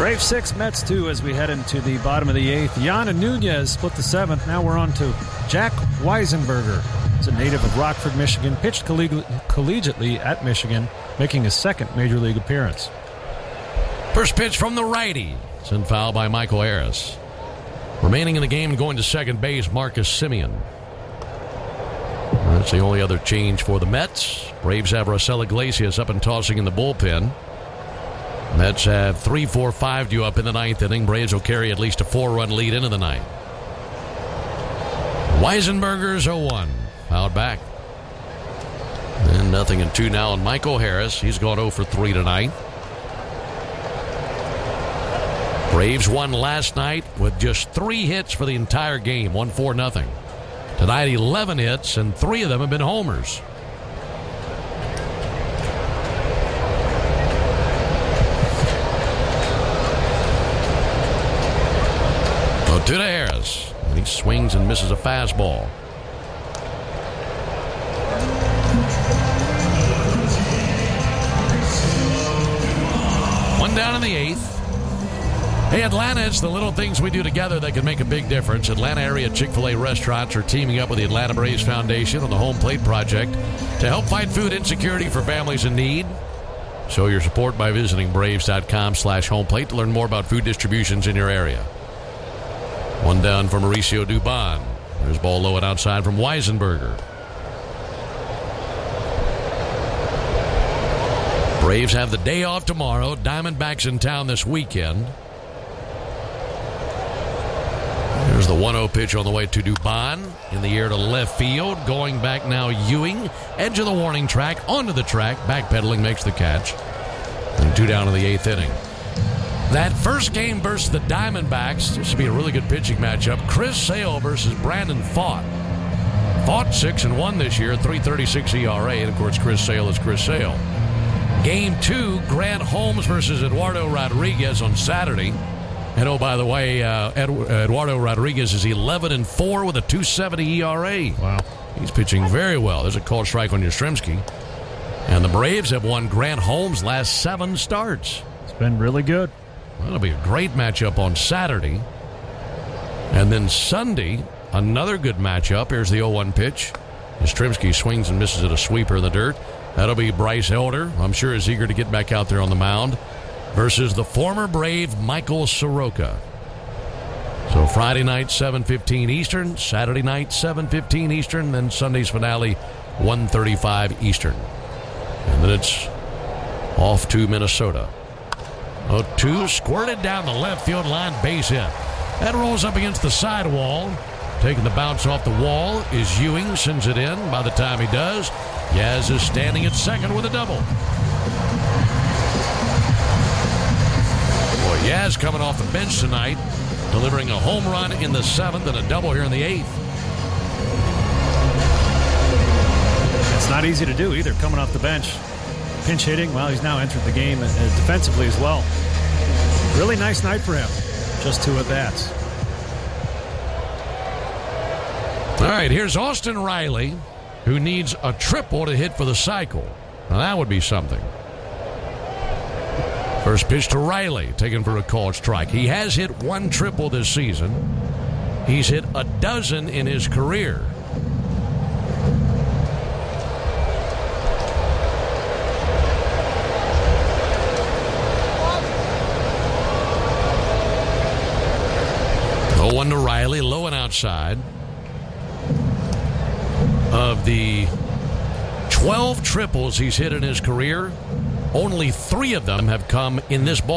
Braves 6, Mets 2 as we head into the bottom of the 8th. Yana Nunez split the 7th. Now we're on to Jack Weisenberger. He's a native of Rockford, Michigan. Pitched collegiately at Michigan, making his second Major League appearance. First pitch from the righty. Sent foul by Michael Harris. Remaining in the game, going to second base, Marcus Semien. That's the only other change for the Mets. Braves have Raisel Iglesias up and tossing in the bullpen. Mets have 3-4-5 due up in the 9th inning. Braves will carry at least a 4-run lead into the 9th. Weisenberger's 0-1. Fouled back. And 0-2 now on Michael Harris. He's gone 0-for-3 tonight. Braves won last night with just 3 hits for the entire game. 1-4-0. Tonight, 11 hits, and 3 of them have been homers. To Harris. And he swings and misses a fastball. One down in the 8th. Hey, Atlanta, it's the little things we do together that can make a big difference. Atlanta area Chick-fil-A restaurants are teaming up with the Atlanta Braves Foundation on the Home Plate Project to help fight food insecurity for families in need. Show your support by visiting Braves.com/homeplate to learn more about food distributions in your area. One down for Mauricio Dubon. There's ball low and outside from Weisenberger. Braves have the day off tomorrow. Diamondbacks in town this weekend. There's the 1-0 pitch on the way to Dubon. In the air to left field. Going back now, Ewing. Edge of the warning track. Onto the track. Backpedaling makes the catch. And 2 down in the 8th inning. That first game versus the Diamondbacks, this should be a really good pitching matchup. Chris Sale versus Brandon Pfaadt. Pfaadt 6-1 this year, 3.36 ERA, and of course Chris Sale is Chris Sale. Game 2, Grant Holmes versus Eduardo Rodriguez on Saturday. And oh, by the way, Eduardo Rodriguez is 11-4 with a 2.70 ERA. Wow. He's pitching very well. There's a called strike on Yastrzemski. And the Braves have won Grant Holmes' last 7 starts. It's been really good. Well, it'll be a great matchup on Saturday. And then Sunday, another good matchup. Here's the 0-1 pitch. Yastrzemski swings and misses at a sweeper in the dirt. That'll be Bryce Elder. I'm sure is eager to get back out there on the mound. Versus the former Brave Michael Soroka. So Friday night, 7:15 Eastern. Saturday night, 7:15 Eastern. Then Sunday's finale, 1:35 Eastern. And then it's off to Minnesota. 0-2 squirted down the left field line, base hit. That rolls up against the sidewall. Taking the bounce off the wall is Ewing, sends it in. By the time he does, Yaz is standing at second with a double. Boy, Yaz coming off the bench tonight, delivering a home run in the 7th and a double here in the 8th. It's not easy to do either, coming off the bench. Pinch hitting, well, he's now entered the game defensively as well. Really nice night for him. Just 2 at-bats. All right, here's Austin Riley, who needs a triple to hit for the cycle. Now, that would be something. First pitch to Riley, taken for a called strike. He has hit 1 triple this season. He's hit 12 in his career. One to Riley, low and outside. Of the 12 triples he's hit in his career, only 3 of them have come in this ball.